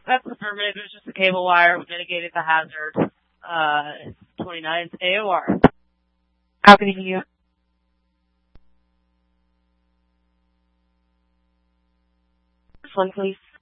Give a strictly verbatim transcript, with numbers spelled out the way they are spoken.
that's affirmative. It was just a cable wire. We mitigated the hazard. Uh, twenty-nine A O R. How can I hear you? This one, please.